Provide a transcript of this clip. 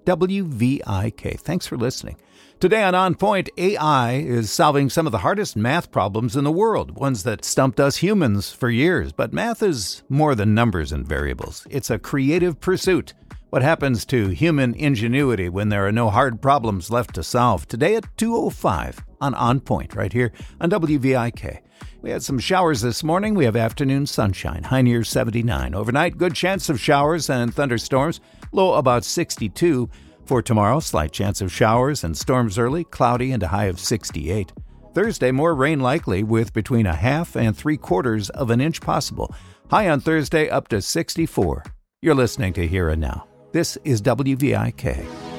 WVIK. Thanks for listening. Today on Point, AI is solving some of the hardest math problems in the world, ones that stumped us humans for years. But math is more than numbers and variables. It's a creative pursuit. What happens to human ingenuity when there are no hard problems left to solve? Today at 2:05 on Point, right here on WVIK. We had some showers this morning. We have afternoon sunshine, high near 79. Overnight, good chance of showers and thunderstorms, low about 62. For tomorrow, slight chance of showers and storms early, cloudy and a high of 68. Thursday, more rain likely with between a half and 3/4 of an inch possible. High on Thursday up to 64. You're listening to Here and Now. This is WVIK.